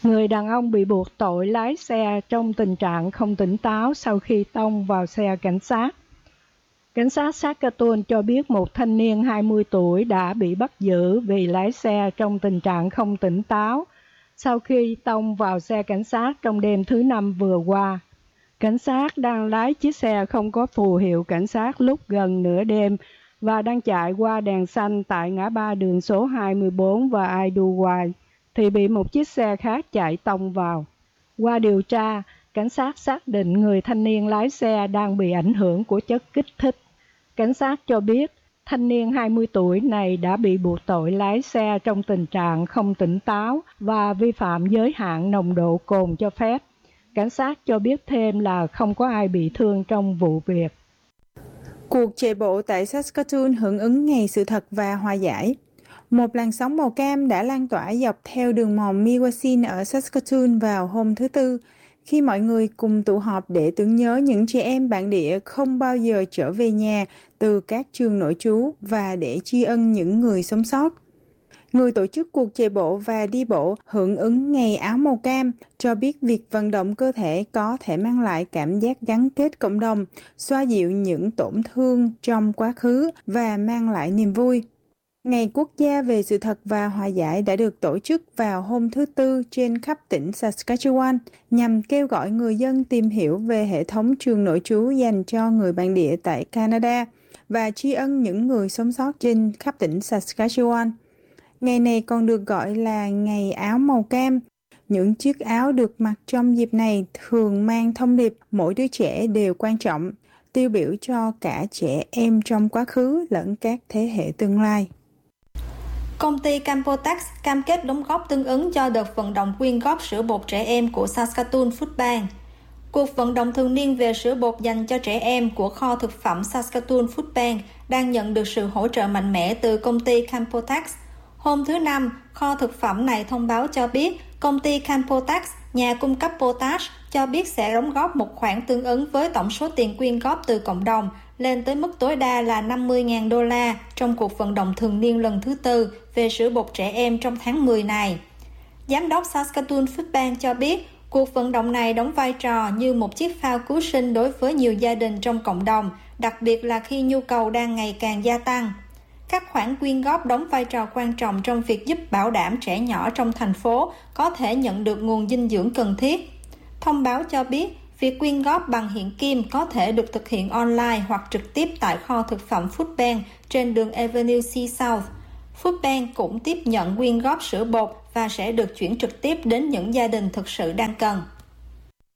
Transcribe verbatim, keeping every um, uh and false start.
Người đàn ông bị buộc tội lái xe trong tình trạng không tỉnh táo sau khi tông vào xe cảnh sát. Cảnh sát Saskatoon cho biết một thanh niên hai mươi tuổi đã bị bắt giữ vì lái xe trong tình trạng không tỉnh táo sau khi tông vào xe cảnh sát trong đêm thứ Năm vừa qua. Cảnh sát đang lái chiếc xe không có phù hiệu cảnh sát lúc gần nửa đêm và đang chạy qua đèn xanh tại ngã ba đường số hai mươi bốn và Idlewild thì bị một chiếc xe khác chạy tông vào. Qua điều tra, cảnh sát xác định người thanh niên lái xe đang bị ảnh hưởng của chất kích thích. Cảnh sát cho biết thanh niên hai mươi tuổi này đã bị buộc tội lái xe trong tình trạng không tỉnh táo và vi phạm giới hạn nồng độ cồn cho phép. Cảnh sát cho biết thêm là không có ai bị thương trong vụ việc. Cuộc chạy bộ tại Saskatoon hưởng ứng Ngày Sự thật và Hòa giải. Một làn sóng màu cam đã lan tỏa dọc theo đường mòn Miwasin ở Saskatoon vào hôm thứ Tư, khi mọi người cùng tụ họp để tưởng nhớ những trẻ em bản địa không bao giờ trở về nhà từ các trường nội trú và để tri ân những người sống sót. Người tổ chức cuộc chạy bộ và đi bộ hưởng ứng Ngày Áo Màu Cam cho biết việc vận động cơ thể có thể mang lại cảm giác gắn kết cộng đồng, xoa dịu những tổn thương trong quá khứ và mang lại niềm vui. Ngày Quốc gia về sự thật và hòa giải đã được tổ chức vào hôm thứ Tư trên khắp tỉnh Saskatchewan nhằm kêu gọi người dân tìm hiểu về hệ thống trường nội trú dành cho người bản địa tại Canada và tri ân những người sống sót trên khắp tỉnh Saskatchewan. Ngày này còn được gọi là Ngày Áo Màu Cam. Những chiếc áo được mặc trong dịp này thường mang thông điệp mỗi đứa trẻ đều quan trọng, tiêu biểu cho cả trẻ em trong quá khứ lẫn các thế hệ tương lai. Công ty Campotax cam kết đóng góp tương ứng cho đợt vận động quyên góp sữa bột trẻ em của Saskatoon Food Bank. Cuộc vận động thường niên về sữa bột dành cho trẻ em của kho thực phẩm Saskatoon Food Bank đang nhận được sự hỗ trợ mạnh mẽ từ công ty Campotax. Hôm thứ Năm, kho thực phẩm này thông báo cho biết công ty Campotax, nhà cung cấp potash, cho biết sẽ đóng góp một khoản tương ứng với tổng số tiền quyên góp từ cộng đồng lên tới mức tối đa là năm mươi nghìn đô la trong cuộc vận động thường niên lần thứ tư về sữa bột trẻ em trong tháng mười này. Giám đốc Saskatoon Food Bank cho biết cuộc vận động này đóng vai trò như một chiếc phao cứu sinh đối với nhiều gia đình trong cộng đồng, đặc biệt là khi nhu cầu đang ngày càng gia tăng. Các khoản quyên góp đóng vai trò quan trọng trong việc giúp bảo đảm trẻ nhỏ trong thành phố có thể nhận được nguồn dinh dưỡng cần thiết. Thông báo cho biết, việc quyên góp bằng hiện kim có thể được thực hiện online hoặc trực tiếp tại kho thực phẩm Food Bank trên đường Avenue C South. Food Bank cũng tiếp nhận quyên góp sữa bột và sẽ được chuyển trực tiếp đến những gia đình thực sự đang cần.